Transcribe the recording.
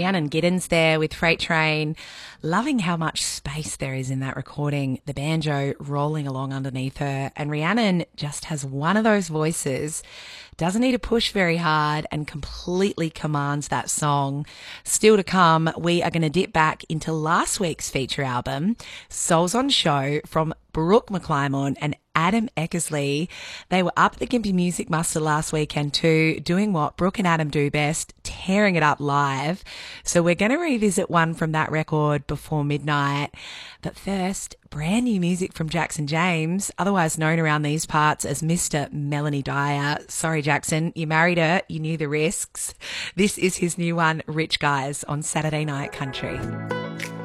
Rhiannon Giddens there with Freight Train. Loving how much space there is in that recording, the banjo rolling along underneath her. And Rhiannon just has one of those voices, doesn't need to push very hard, and completely commands that song. Still to come, we are going to dip back into last week's feature album, Souls on Show, from Brooke McClymont and Adam Eckersley. They were up at the Gympie Music Muster last weekend too, doing what Brooke and Adam do best, tearing it up live. So we're going to revisit one from that record before midnight. But first, brand new music from Jackson James, otherwise known around these parts as Mr. Melanie Dyer. Sorry, Jackson, you married her, you knew the risks. This is his new one, Rich Guys, on Saturday Night Country.